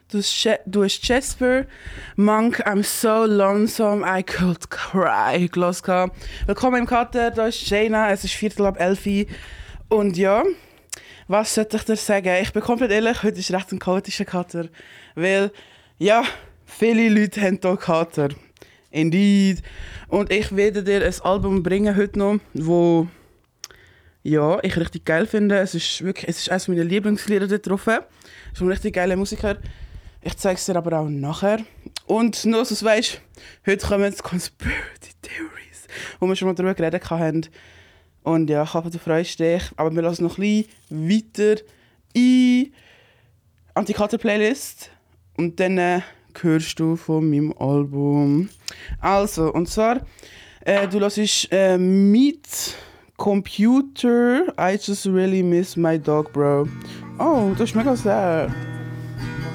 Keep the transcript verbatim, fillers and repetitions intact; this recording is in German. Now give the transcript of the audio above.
Du hast, Je- du hast Jasper, Monk, I'm so lonesome, I could cry, gehört. Willkommen im Kater, da ist Jaina, es ist Viertel ab elf. Und ja, was sollte ich dir sagen? Ich bin komplett ehrlich, heute ist recht ein chaotischer Kater. Weil, ja, viele Leute haben hier Kater. Indeed. Und ich werde dir ein Album bringen heute noch, wo ja, ich richtig geil finde. Es ist wirklich, es ist eines meiner Lieblingslieder dort drauf. Es ist ein richtig geiler Musiker. Ich zeige es dir aber auch nachher. Und nur, dass du es weißt, heute kommen jetzt Conspiracy Theories, wo wir schon mal darüber geredet haben. Und ja, ich hoffe, du freust dich. Aber wir lassen noch ein bisschen weiter in Antikater-Playlist. Und dann äh, hörst du von meinem Album. Also, und zwar, äh, du hörst äh, Meet Computer, I just really miss my dog, bro. Oh, das ist mega sad.